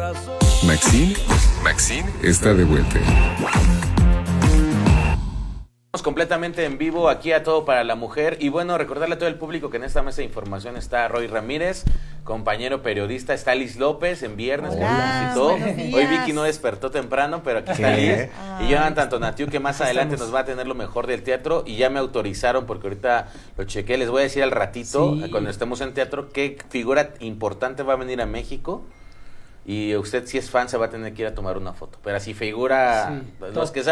Maxine está de vuelta. Completamente en vivo aquí a Todo para la Mujer. Y bueno, recordarle a todo el público que en esta mesa de información está Roy Ramírez, compañero periodista, está Liz López en viernes, que nos visitó. Hoy Vicky no despertó temprano, pero aquí está Liz. Y Jonathan Tonatiu, que más adelante nos va a tener lo mejor del teatro. Y ya me autorizaron, porque ahorita lo chequé, les voy a decir al ratito, cuando estemos en teatro, qué figura importante va a venir a México. Y usted, si es fan, se va a tener que ir a tomar una foto. Pero así figura, los que saben